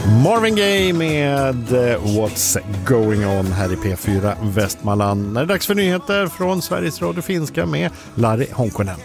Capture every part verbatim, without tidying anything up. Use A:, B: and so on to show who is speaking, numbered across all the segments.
A: Marvin Gaye med What's Going On här i P fyra Västmanland. När det är dags för nyheter från Sveriges Radio Finska med Larry Honkonen.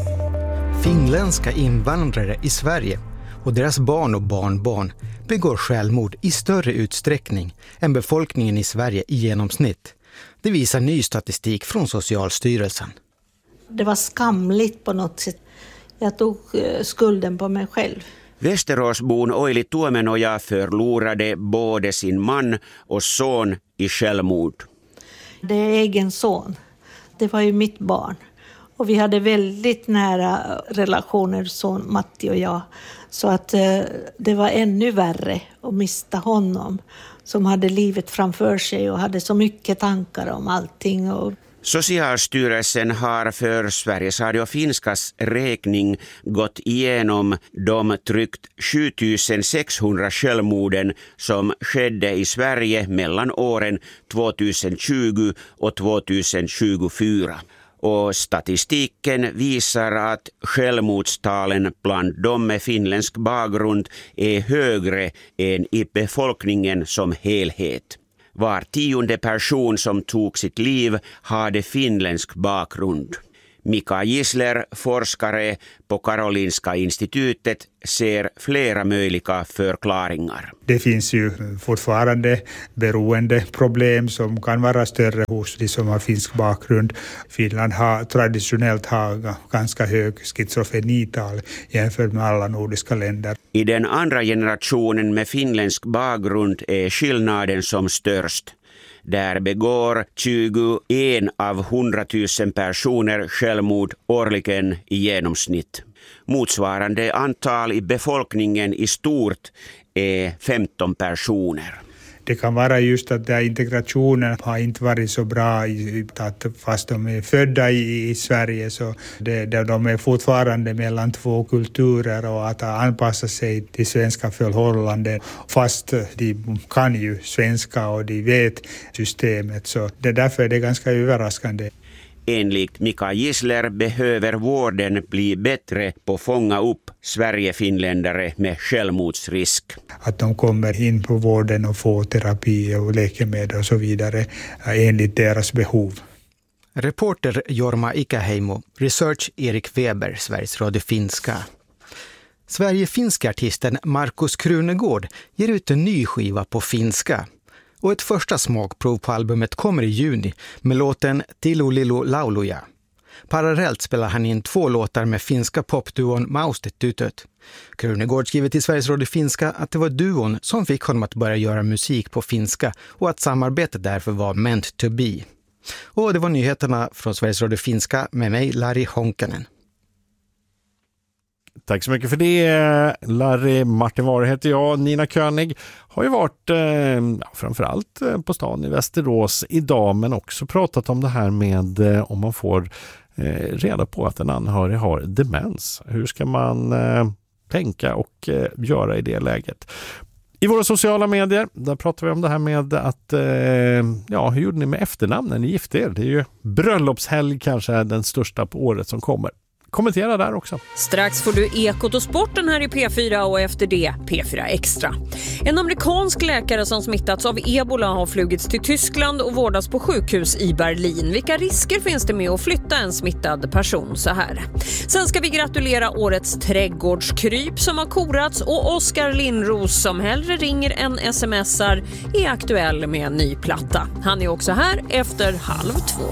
B: Finländska invandrare i Sverige och deras barn och barnbarn begår självmord i större utsträckning än befolkningen i Sverige i genomsnitt. Det visar ny statistik från Socialstyrelsen.
C: Det var skamligt på något sätt. Jag tog skulden på mig själv.
D: Västeråsbon Oili Tuomenoja förlorade både sin man och son i självmord.
C: Det är egen son. Det var ju mitt barn. Och vi hade väldigt nära relationer, son Matti och jag. Så att eh, det var ännu värre att mista honom. Som hade livet framför sig och hade så mycket tankar om allting. Och
D: Socialstyrelsen har för Sveriges Radio Finskas räkning gått igenom de drygt sju tusen sexhundra självmorden som skedde i Sverige mellan åren tjugohundratjugo och tjugotjugofyra. Och statistiken visar att självmordstalen bland de med finländsk bakgrund är högre än i befolkningen som helhet. Var tionde person som tog sitt liv hade finländsk bakgrund. Mika Gisler, forskare på Karolinska institutet, ser flera möjliga förklaringar.
E: Det finns ju fortfarande beroendeproblem som kan vara större hos de som har finsk bakgrund. Finland har traditionellt har ganska hög schizofrenital jämfört med alla nordiska länder.
D: I den andra generationen med finländsk bakgrund är skillnaden som störst. Där begår tjugoen av hundratusen personer självmord årligen i genomsnitt. Motsvarande antal i befolkningen i stort är femton personer.
E: Det kan vara just att där integrationen har inte varit så bra, att fast de är födda i, i Sverige så det, där de är fortfarande mellan två kulturer och att anpassa sig till svenska förhållanden fast de kan ju svenska och de vet systemet, så det därför är det ganska överraskande.
D: Enligt Mika Gisler behöver vården bli bättre på att fånga upp Sverige-finländare med självmordsrisk.
E: Att de kommer in på vården och får terapi och läkemedel och så vidare enligt deras behov.
B: Reporter Jorma Ikäheimo, research Erik Weber, Sveriges Radio Finska. Sverige-finska artisten Markus Krunegård ger ut en ny skiva på finska. Och ett första smakprov på albumet kommer i juni med låten Tilo Lilo Lauluja. Parallellt spelar han in två låtar med finska popduon Maustetytöt. Krunegård skriver till Sveriges Radio Finska att det var duon som fick honom att börja göra musik på finska och att samarbetet därför var meant to be. Och det var nyheterna från Sveriges Radio Finska med mig, Larry Honkonen.
A: Tack så mycket för det, Larry. Martin Vare heter jag. Nina König har ju varit eh, ja, framförallt på stan i Västerås idag, men också pratat om det här med eh, om man får eh, reda på att en anhörig har demens. Hur ska man eh, tänka och eh, göra i det läget? I våra sociala medier, där pratar vi om det här med att, eh, ja, hur gjorde ni med efternamn när ni gifte er? Det är ju bröllopshelg, kanske den största på året som kommer. Kommentera där också.
F: Strax får du Ekot och sporten här i P fyra och efter det P fyra Extra. En amerikansk läkare som smittats av ebola har flugits till Tyskland och vårdas på sjukhus i Berlin. Vilka risker finns det med att flytta en smittad person så här? Sen ska vi gratulera årets trädgårdskryp som har korats och Oskar Lindros som hellre ringer än smsar är aktuell med en ny platta. Han är också här efter halv två.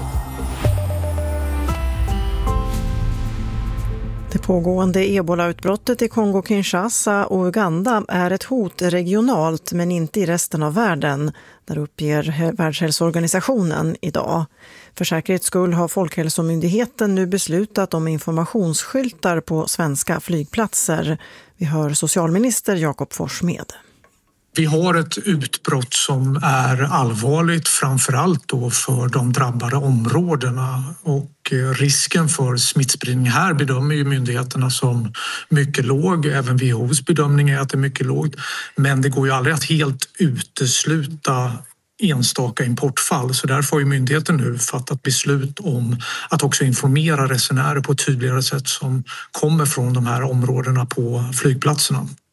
G: Det pågående ebola-utbrottet i Kongo-Kinshasa och Uganda är ett hot regionalt men inte i resten av världen, där uppger Världshälsoorganisationen idag. För säkerhets skull har Folkhälsomyndigheten nu beslutat om informationsskyltar på svenska flygplatser. Vi hör socialminister Jakob Forssmed.
H: Vi har ett utbrott som är allvarligt, framförallt då för de drabbade områdena, och risken för smittspridning här bedömer ju myndigheterna som mycket låg. Även W H O:s bedömning är att det är mycket lågt, men det går ju aldrig att helt utesluta enstaka importfall, så därför har ju myndigheten nu fattat beslut om att också informera resenärer på ett tydligare sätt som kommer från de här områdena på flygplatserna.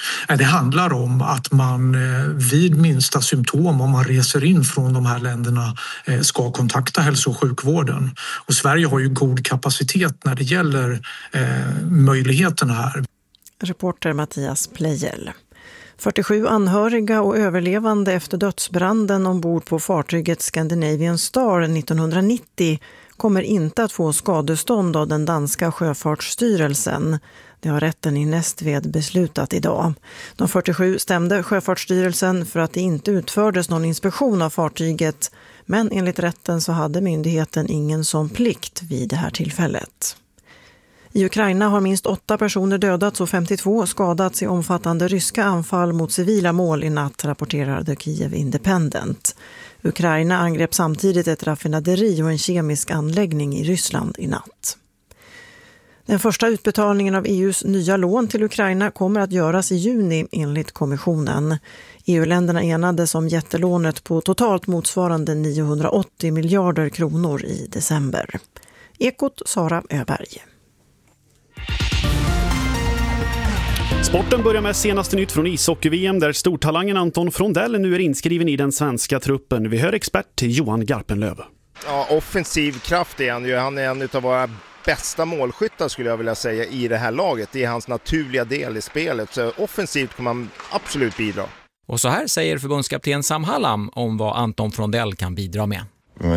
H: Det handlar om att man vid minsta symptom, om man reser in från de här länderna, ska kontakta hälso- och sjukvården. Och Sverige har ju god kapacitet när det gäller möjligheterna här.
G: Reporter Mattias Plejel. fyrtiosju anhöriga och överlevande efter dödsbranden ombord på fartyget Scandinavian Star nittonhundranittio kommer inte att få skadestånd av den danska sjöfartsstyrelsen. Det har rätten i Nästved beslutat idag. De fyrtiosju stämde Sjöfartsstyrelsen för att det inte utfördes någon inspektion av fartyget, men enligt rätten så hade myndigheten ingen sån plikt vid det här tillfället. I Ukraina har minst åtta personer dödats och femtiotvå skadats i omfattande ryska anfall mot civila mål i natt, rapporterar The Kiev Independent. Ukraina angrep samtidigt ett raffinaderi och en kemisk anläggning i Ryssland i natt. Den första utbetalningen av E U:s nya lån till Ukraina kommer att göras i juni enligt kommissionen. E U-länderna enades om jättelånet på totalt motsvarande niohundraåttio miljarder kronor i december. Ekot Sara Öberg.
I: Sporten börjar med senaste nytt från ishockey-V M där stortalangen Anton Frondell nu är inskriven i den svenska truppen. Vi hör expert Johan Garpenlöv.
J: Ja, offensiv kraft är han ju. Han är en av våra bästa målskyttar skulle jag vilja säga i det här laget. Det är hans naturliga del i spelet. Så offensivt kommer han absolut bidra.
K: Och så här säger förbundskapten Sam Hallam om vad Anton Frondell kan bidra med.